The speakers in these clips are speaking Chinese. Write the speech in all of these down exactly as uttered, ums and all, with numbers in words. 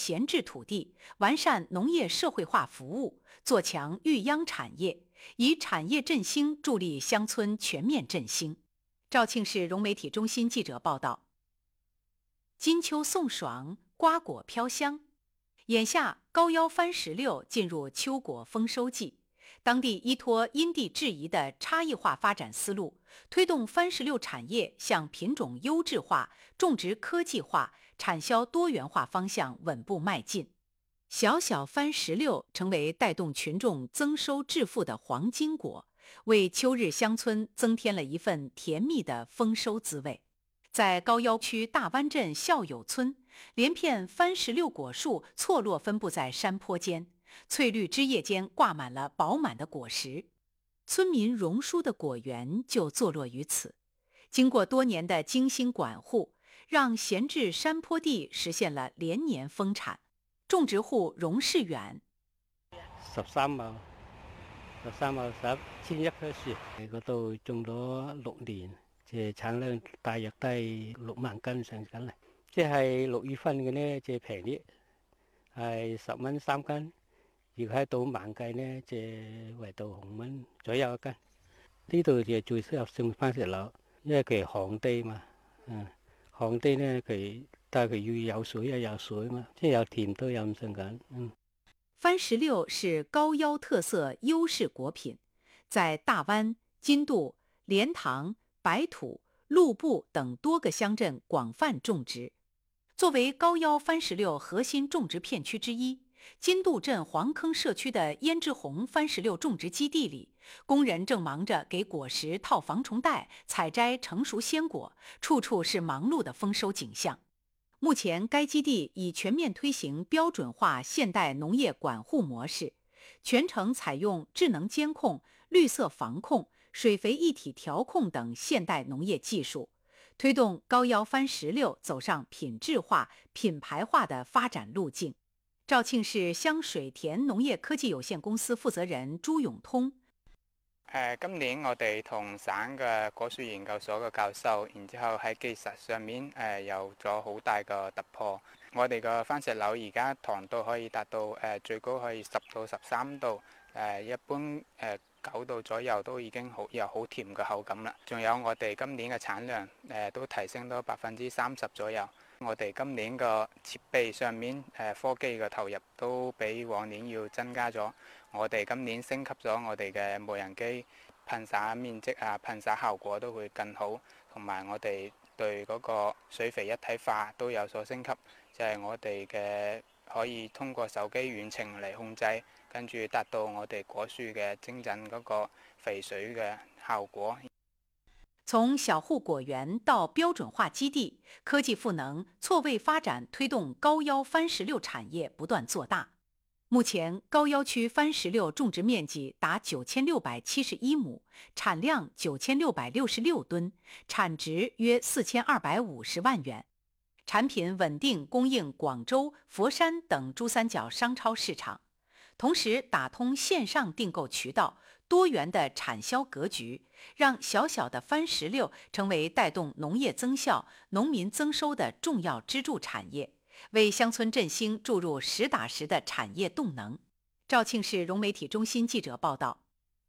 闲置土地，完善农业社会化服务，做强育秧产业，以产业振兴助力乡村全面振兴。肇庆市融媒体中心记者报道。金秋送爽，瓜果飘香。眼下高腰番石榴进入秋果丰收季，当地依托因地制宜的差异化发展思路，推动番石榴产业向品种优质化、种植科技化、产销多元化方向稳步迈进。小小番石榴成为带动群众增收致富的黄金果，为秋日乡村增添了一份甜蜜的丰收滋味。在高腰区大湾镇孝友村，连片番石榴果树错落分布在山坡间，翠绿枝叶间挂满了饱满的果实。村民荣叔的果园就坐落于此。经过多年的精心管护，让闲置山坡地实现了连年丰产。种植户荣世遠， 十三畝，十三畝十千一棵樹，嗰度種咗六年。即係產量大約都係六萬斤上緊嚟，即係六月份嘅呢，即係平啲，係十蚊三斤。如果喺到晚計呢，即係圍到紅蚊左右一斤。呢度就最適合種番石榴，因為佢係旱地嘛，嗯，旱地呢佢但係佢要有水又有水嘛，即係有甜都有咁上緊，嗯。 番石榴是高腰特色优势果品，在大湾、金渡、莲塘、白土、陆埠等多个乡镇广泛种植。作为高腰番石榴核心种植片区之一，金渡镇黄坑社区的胭脂红番石榴种植基地里，工人正忙着给果实套防虫袋，采摘成熟鲜果，处处是忙碌的丰收景象。目前该基地已全面推行标准化现代农业管护模式，全程采用智能监控、绿色防控、水肥一体调控等现代农业技术，推动高腰番石榴走上品质化、品牌化的发展路径。肇庆市香水田農業科技有限公司負責人朱永通， 誒，今年我哋同省嘅果樹研究所嘅教授，然之後喺技術上面誒有咗好大嘅突破。我哋嘅番石榴而家糖度可以達到誒最高可以十到十三度，誒一般誒九度左右都已經好有好甜嘅口感啦。仲有我哋今年嘅產量誒都提升到百分之三十左右。我哋今年嘅設備上面誒科技嘅投入都比往年要增加咗。我哋今年升級咗我哋嘅無人機噴灑面積啊，噴灑效果都會更好，同埋我哋對嗰個水肥一體化都有所升級，就係我哋嘅可以通過手機遠程嚟控制，跟住達到我哋果樹嘅精準嗰個肥水嘅效果。 從小戶果園到標準化基地，科技賦能錯位發展，推動高腰番石榴產業不斷做大。目前高腰區番石榴種植面積達九千六百七十一畝，產量九千六百六十六噸，產值約四千二百五十萬元。產品穩定供應廣州、佛山等珠三角商超市場，同時打通線上訂購渠道，多元的產銷格局，讓小小的番石榴成為帶動農業增效、農民增收的重要支柱產業，為鄉村振興注入實打實的產業動能。肇慶市融媒體中心記者報道。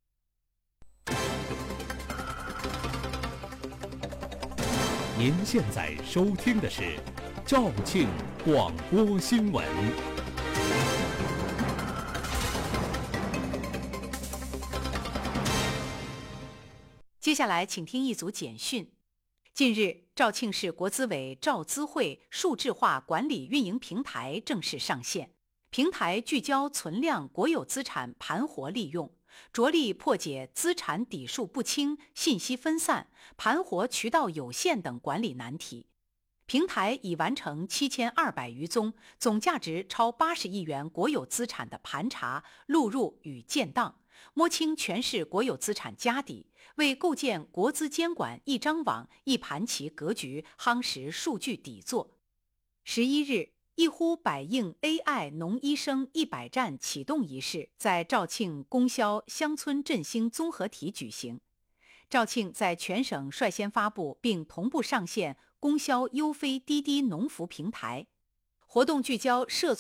您現在收聽的是肇慶廣播新聞。 接下來請聽一組簡訊。近日，肇慶市國資委肇資會數字化管理運營平台正式上線。平台聚焦存量國有資產盤活利用，着力破解資產底數不清、信息分散、盤活渠道有限等管理難題。平台已完成七千二百餘宗，總價值超八十億元國有資產的盤查、錄入與建檔，摸清全市國有資產家底，為構建國資監管一張網、一盤棋格局夯實數據底座。十一日，一呼百應 A I 農醫生一百站啟動儀式在肇慶供銷鄉村振興綜合體舉行。肇慶在全省率先發布並同步上線供銷優飛滴滴農服平台，活動聚焦社